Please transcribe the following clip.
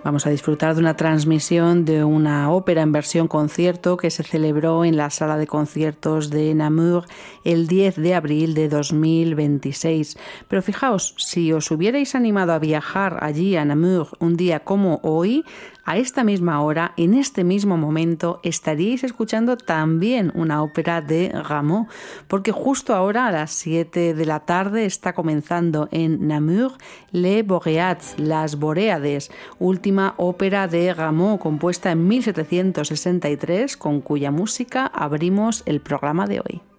Vamos a disfrutar de una transmisión de una ópera en versión concierto que se celebró en la sala de conciertos de Namur el 10 de abril de 2026. Pero fijaos, si os hubierais animado a viajar allí a Namur un día como hoy, a esta misma hora, en este mismo momento, estaríais escuchando también una ópera de Rameau, porque justo ahora a las 7 de la tarde está comenzando en Namur Les Boréades, Las Boréades, última ópera de Rameau compuesta en 1763, con cuya música abrimos el programa de hoy.